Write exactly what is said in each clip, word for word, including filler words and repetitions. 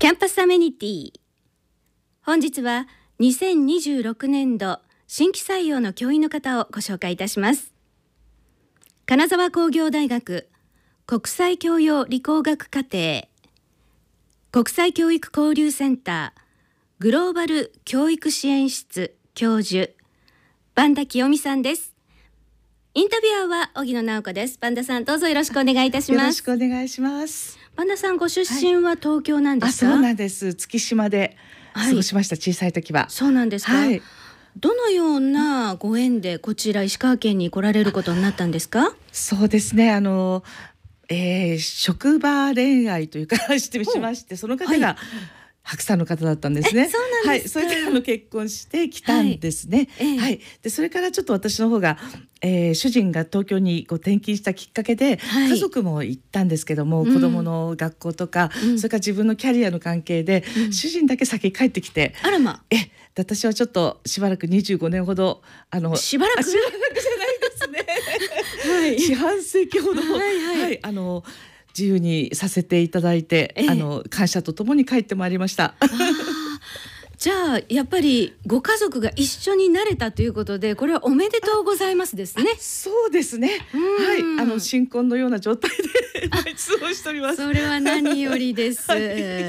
キャンパスアメニティ。本日はにせんにじゅうろくねんど新規採用の教員の方をご紹介いたします。金沢工業大学国際教養理工学課程国際教育交流センターグローバル教育支援室教授萬田清美さんです。インタビュアーは荻野直子です。萬田さん、どうぞよろしくお願いいたします。 よろしくお願いします。 萬田さん、ご出身は東京なんですか？ はい、あ、そうなんです。月島で過ごしました、はい、小さい時は。 そうなんですか、はい、どのようなご縁でこちら石川県に来られることになったんですか？ そうですね、あの、えー、職場恋愛というかしてしまして、その方が、はい、白山の方だったんですね。 そうなんですか。 はい、それであの結婚してきたんですね。はい、はい、でそれからちょっと私の方が、えー、主人が東京にこう転勤したきっかけで、はい、家族も行ったんですけども、うん、子供の学校とか、うん、それから自分のキャリアの関係で、うん、主人だけ先帰ってきて、 あらま、 え私はちょっとしばらくにじゅうごねんほどあのしばらくしばらくじゃないですね、はい、四半世紀ほど、はいはいはい、あの自由にさせていただいて、ええ、あの感謝とともに帰ってまいりました。 じゃあやっぱりご家族が一緒になれたということで、これはおめでとうございますですね。 そうですね、はい、あの新婚のような状態で過ごしております。 それは何よりです、はい、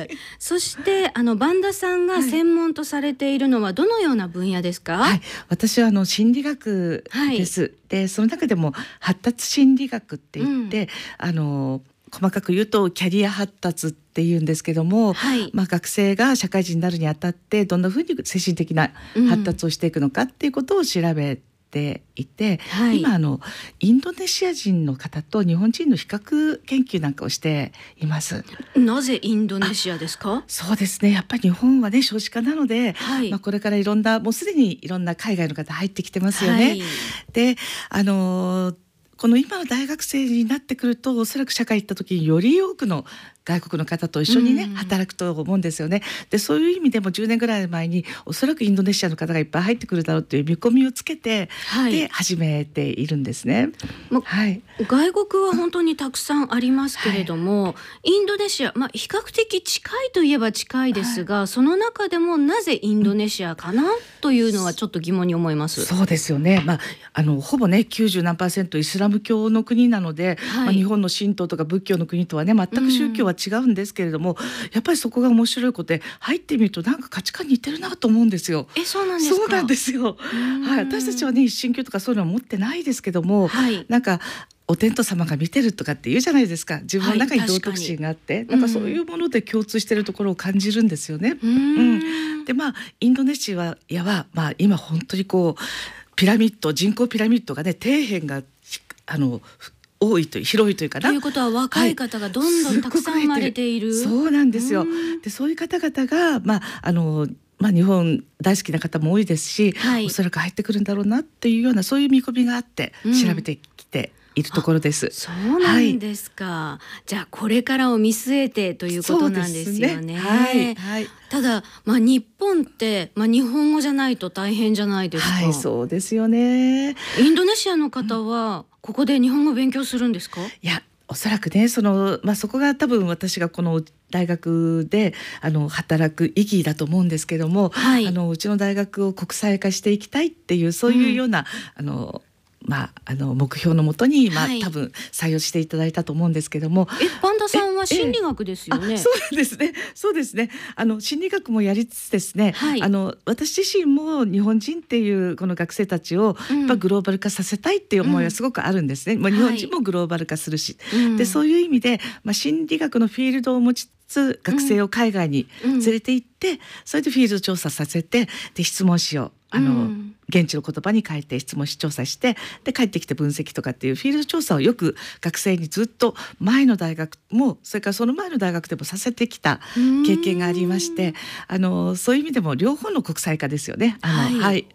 そしてあの萬田さんが専門とされているのはどのような分野ですか？ はい、私はあの心理学です、はい、でその中でも発達心理学って言って、うん、あの細かく言うとキャリア発達っていうんですけども、はい、まあ、学生が社会人になるにあたってどんなふうに精神的な発達をしていくのかっていうことを調べていて、うん、はい、今あのインドネシア人の方と日本人の比較研究なんかをしています。 なぜインドネシアですか？ そうですね、やっぱり日本はね少子化なので、はい、まあ、これからいろんなもうすでにいろんな海外の方入ってきてますよね、はい、であのーこの今の大学生になってくるとおそらく社会行った時により多くの外国の方と一緒にね、うん、働くと思うんですよね。でそういう意味でもじゅうねんぐらい前におそらくインドネシアの方がいっぱい入ってくるだろうという見込みをつけて、はい、で始めているんですね、 ま、はい、外国は本当にたくさんありますけれども、はい、インドネシア、まあ、比較的近いといえば近いですが、はい、その中でもなぜインドネシアかな、うん、というのはちょっと疑問に思います。 そうですよね、まあ、あのほぼねきゅうじゅうなんパーセントイスラム教の国なので、はい、まあ、日本の神道とか仏教の国とはね全く宗教は違うんですけれども、うん、やっぱりそこが面白いことで入ってみるとなんか価値観似てるなと思うんですよ。 え、そうなんですか？ そうなんですよ、はい、私たちはね一神教とかそういうのは持ってないですけども、はい、なんかお天道様が見てるとかって言うじゃないですか。自分の中に道徳心があって、はい、なんかそういうもので共通しているところを感じるんですよね。うん、うん、でまあインドネシアは、まあ、今本当にこうピラミッド人口ピラミッドがね底辺があの多いという広いというかな。 ということは若い方がどんどんたくさん生まれている、はい、 そうなんですよ。でそういう方々が、まああのまあ、日本大好きな方も多いですし、はい、おそらく入ってくるんだろうなっていうようなそういう見込みがあって調べてきているところです、 うん、そうなんですか、はい、じゃあこれからを見据えてということなんですよね。はいはい、ただ、まあ、日本って、まあ、日本語じゃないと大変じゃないですか。 はい、そうですよね。 インドネシアの方はここで日本語を勉強するんですか？ いやおそらくねその、まあ、そこが多分私がこの大学であの働く意義だと思うんですけども、はい、あのうちの大学を国際化していきたいっていうそういうような、うん、あのまあ、あの目標のもとに、まあ、はい、多分採用していただいたと思うんですけども、 え萬田さんは心理学ですよね。 そうですね、そうですね。あの心理学もやりつつですね、はい、あの私自身も日本人っていうこの学生たちをやっぱグローバル化させたいっていう思いはすごくあるんですね、うん、まあ、日本人もグローバル化するし、はい、でそういう意味で、まあ、心理学のフィールドを持ちつつ学生を海外に連れて行って、うん、それでフィールド調査させてで質問しようあの、うん、現地の言葉に変えて質問し調査してで帰ってきて分析とかっていうフィールド調査をよく学生にずっと前の大学もそれからその前の大学でもさせてきた経験がありまして、あのそういう意味でも両方の国際化ですよね。あの、はいはい、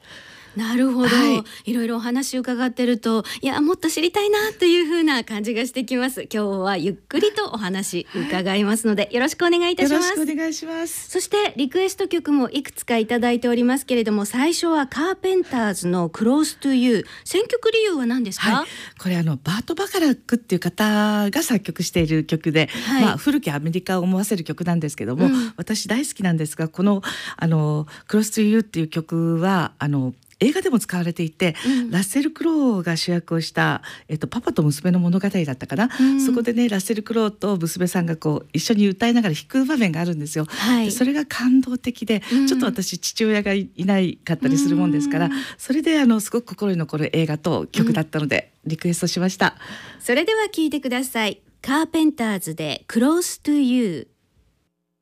なるほど、はい、いろいろお話を伺ってると、いやもっと知りたいなという風な感じがしてきます。今日はゆっくりとお話伺いますので、はい、よろしくお願いいたします。 よろしくお願いします。 そしてリクエスト曲もいくつかいただいておりますけれども、最初はカーペンターズの Close to You、 選曲理由は何ですか？ はい、これあのバート・バカラックっていう方が作曲している曲で、はい、まあ、古きアメリカを思わせる曲なんですけども、うん、私大好きなんですが、このあの Close to You っていう曲はあの映画でも使われていて、うん、ラッセル・クロウが主役をした、えっと、パパと娘の物語だったかな、うん、そこでねラッセル・クロウと娘さんがこう一緒に歌いながら弾く場面があるんですよ、はい、でそれが感動的で、うん、ちょっと私父親が い, いないかったりするもんですから、うん、それであのすごく心に残る映画と曲だったので、うん、リクエストしました。 それでは聴いてください。カーペンターズで Close to You。